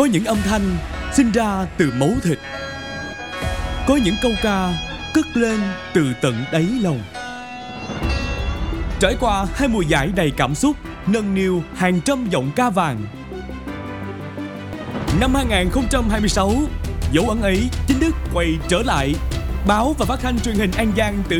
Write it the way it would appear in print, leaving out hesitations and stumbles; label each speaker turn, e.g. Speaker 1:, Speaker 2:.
Speaker 1: Có những âm thanh sinh ra từ máu thịt. Có những câu ca cất lên từ tận đáy lòng. Trải qua 2 mùa giải đầy cảm xúc, nâng niu hàng trăm giọng ca vàng. Năm 2026, dấu ấn ấy chính thức quay trở lại. Báo và phát thanh truyền hình An Giang tự